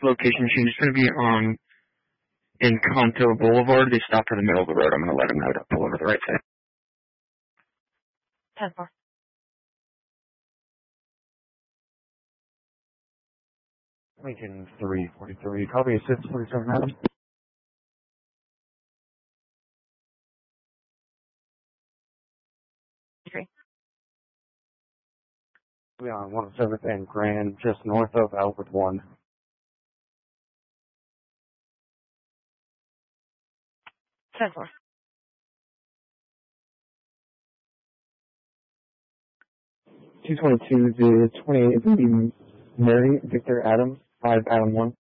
location change is going to be on Encanto Boulevard. They stopped in the middle of the road. I'm going to let them know to pull over the right side. 10-4. Lincoln 343, copy assist 47 Adam. We are on 107th and Grand, just north of Albert 1. 10-4. 222 to 28 is going to be Mary Victor Adam, 5 Adam 1.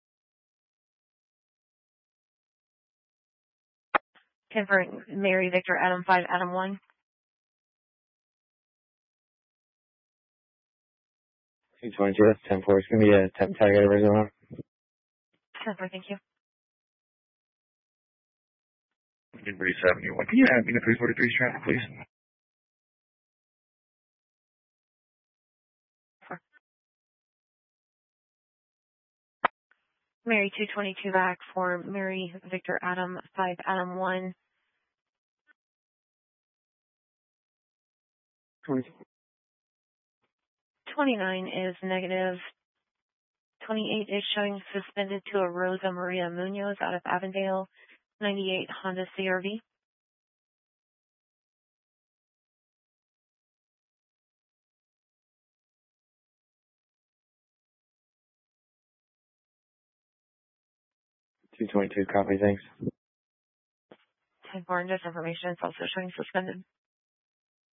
10 for Mary Victor Adam 5 Adam 1. 222, that's 10-4. It's going to be a tag out of Arizona. 10-4, thank you. Lincoln 371. Can you add me to 343's traffic, please? Mary 222 back for Mary Victor Adam 5 Adam 1. 29 is negative. 28 is showing suspended to a Rosa Maria Munoz out of Avondale. 98 Honda CRV. $222, copy, thanks. 10-4, and just information, it's also showing suspended.